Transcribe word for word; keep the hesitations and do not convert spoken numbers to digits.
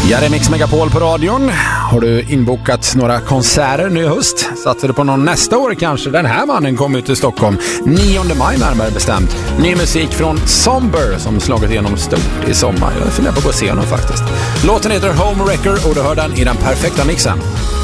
Ja, det är Mix Megapol på radion. Har du inbokat några konserter nu i höst? Satsar du på någon nästa år kanske? Den här mannen kommer ut till Stockholm nionde maj närmare bestämt. Ny musik från Somber som slagit igenom stort i sommar. Jag funderar på att gå och se honom faktiskt. Låten heter Home Wrecker och du hör den i den perfekta mixen.